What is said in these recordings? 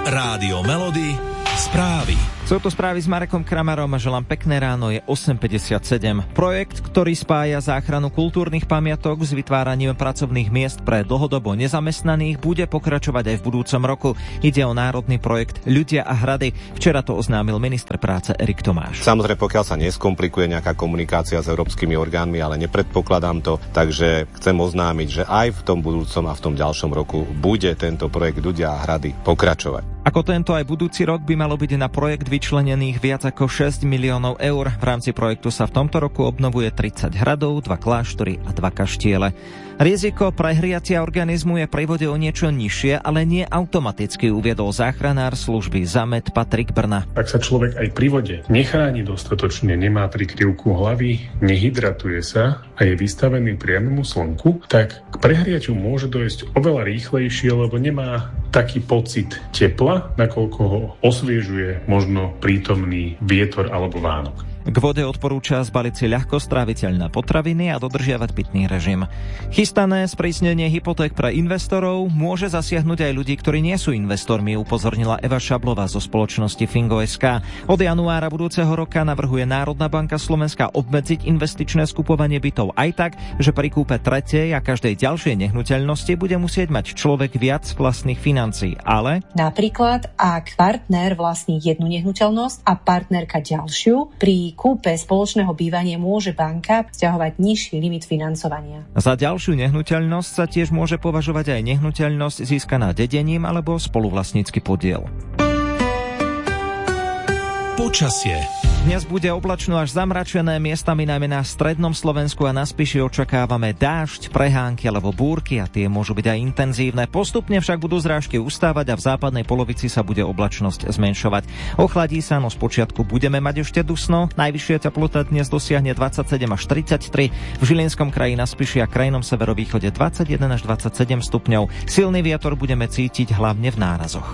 Rádio Melody, správy. Sú to správy s Marekom Kramarom a želám pekné ráno, je 8:57. Projekt, ktorý spája záchranu kultúrnych pamiatok s vytváraním pracovných miest pre dlhodobo nezamestnaných, bude pokračovať aj v budúcom roku. Ide o národný projekt Ľudia a hrady. Včera to oznámil minister práce Erik Tomáš. Samozrejme, pokiaľ sa neskomplikuje nejaká komunikácia s európskymi orgánmi, ale nepredpokladám to, takže chcem oznámiť, že aj v tom budúcom a v tom ďalšom roku bude tento projekt Ľudia a hrady pokračovať. Ako tento aj budúci rok by malo byť na projekt vyčlenených viac ako 6 miliónov eur. V rámci projektu sa v tomto roku obnovuje 30 hradov, 2 kláštory a 2 kaštiele. Riziko prehriatia organizmu je pri vode o niečo nižšie, ale nie automaticky, uviedol záchranár služby Zamet Patrik Brna. Ak sa človek aj pri vode nechráni dostatočne, nemá prikryvku hlavy, nehydratuje sa a je vystavený priamému slnku, tak k prehriatiu môže dojsť oveľa rýchlejšie, lebo nemá taký pocit tepla, nakoľko ho osviežuje možno prítomný vietor alebo vánok. K vode odporúča zbaliť si ľahko stráviteľné potraviny a dodržiavať pitný režim. Chystané sprísnenie hypoték pre investorov môže zasiahnuť aj ľudí, ktorí nie sú investormi, upozornila Eva Šablová zo spoločnosti Fingo.sk. Od januára budúceho roka navrhuje Národná banka Slovenska obmedziť investičné skupovanie bytov aj tak, že pri kúpe tretej a každej ďalšej nehnuteľnosti bude musieť mať človek viac vlastných financií, ale napríklad, ak partner vlastní jednu nehnuteľnosť a partnerka ďalšiu, pri kúpe spoločného bývania môže banka vzťahovať nižší limit financovania. Za ďalšiu nehnuteľnosť sa tiež môže považovať aj nehnuteľnosť získaná dedením alebo spoluvlastnícky podiel. Počasie. Dnes bude oblačno až zamračené, miestami najmä na strednom Slovensku a na Spiši očakávame dážď, prehánky alebo búrky a tie môžu byť aj intenzívne. Postupne však budú zrážky ustávať a v západnej polovici sa bude oblačnosť zmenšovať. Ochladí sa, no spočiatku budeme mať ešte dusno. Najvyššia teplota dnes dosiahne 27 až 33, v Žilinskom kraji, na Spiši a krajnom severovýchode 21 až 27 stupňov. Silný vietor budeme cítiť hlavne v nárazoch.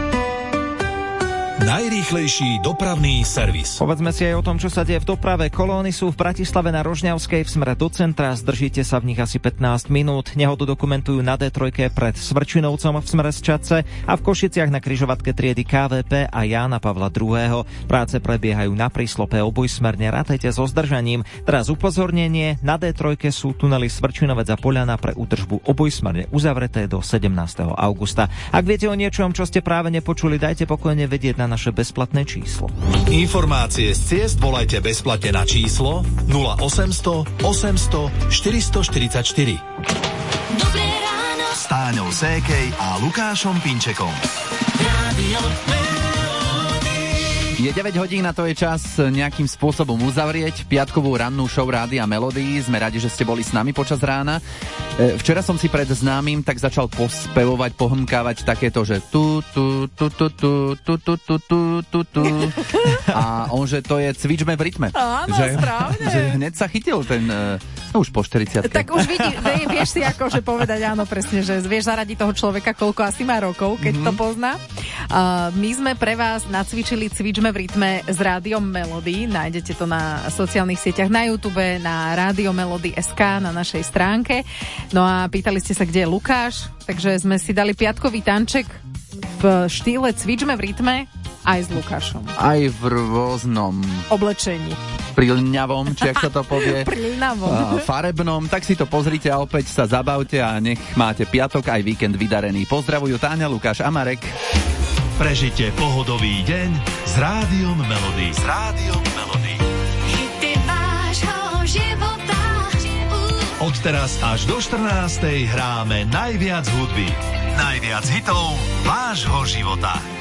Najrýchlejší dopravný servis. Povedzme si aj o tom, čo sa deje v doprave. Kolóny sú v Bratislave na Rožňavskej v smere do centra. Zdržíte sa v nich asi 15 minút. Nehodu dokumentujú na D3 pred Svrčinovcom v smere z Čadce a v Košiciach na križovatke triedy KVP a Jána Pavla II. Práce prebiehajú na príslope obojsmerne. Rátajte so zdržaním. Teraz upozornenie. Na D3 sú tunely Svrčinovec a Poľana pre údržbu obojsmerne uzavreté do 17. augusta. Ak viete o niečom, čo ste práve nepočuli, dajte pokojne vedieť na naše bezplatné číslo. Informácie z ciest volajte bezplatne na číslo 0800 800 444. Dobré ráno S Táňou Sékej a Lukášom Pinčekom. Rádio Je 9 hodín a to je čas nejakým spôsobom uzavrieť piatkovú rannú show Rádia Melody. Sme radi, že ste boli s nami počas rána. Včera som si pred známym tak začal pospevovať, pohmkávať takéto, že tu. A on, že to je cvičme v rytme. Áno, správne. Že hneď sa chytil ten, už po 40. Tak už vieš si akože povedať, áno, presne, že vieš zaradiť toho človeka, koľko asi má rokov, keď to pozná. My sme pre vás nacvičili cvičme v rytme s Rádiom Melody. Nájdete to na sociálnych sieťach, na YouTube, na Rádio Melody.sk, na našej stránke. No a pýtali ste sa, kde je Lukáš, takže sme si dali piatkový tanček v štýle cvičme v rytme aj s Lukášom. Aj v rôznom oblečení. Prilňavom, či ak sa to povie. Prilňavom. Farebnom, tak si to pozrite a opäť sa zabavte a nech máte piatok aj víkend vydarený. Pozdravujú Táňa, Lukáš a Marek. Prežite pohodový deň s Rádiom Melody. S Rádiom Melody. hity vášho života. Od teraz až do 14:00 hráme najviac hudby. Najviac hitov vášho života.